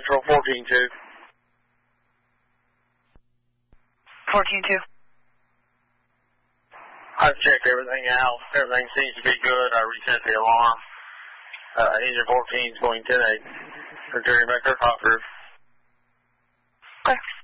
Central 14-2. 14-2. I've checked everything out. Everything seems to be good. I reset the alarm. Engine 14 is going 10-8. For Jerry Becker, top roof. Okay.